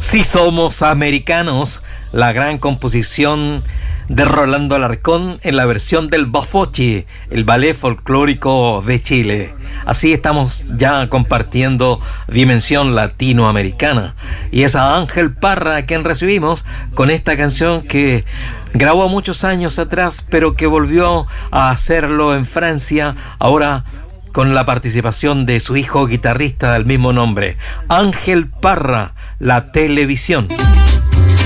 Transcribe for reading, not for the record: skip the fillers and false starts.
Si somos americanos, la gran composición de Rolando Alarcón en la versión del Bafocchi, el ballet folclórico de Chile. Así estamos ya compartiendo dimensión latinoamericana. Y es a Ángel Parra a quien recibimos con esta canción que grabó muchos años atrás, pero que volvió a hacerlo en Francia, ahora con la participación de su hijo guitarrista del mismo nombre, Ángel Parra, La Televisión.